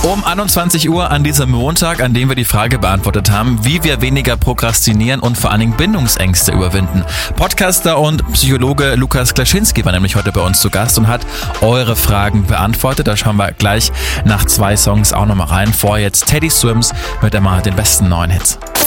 Um 21 Uhr an diesem Montag, an dem wir die Frage beantwortet haben, wie wir weniger prokrastinieren und vor allen Dingen Bindungsängste überwinden. Podcaster und Psychologe Lukas Klaschinski war nämlich heute bei uns zu Gast und hat eure Fragen beantwortet. Da schauen wir gleich nach 2 Songs auch nochmal rein. Vorher jetzt Teddy Swims mit den besten neuen Hits.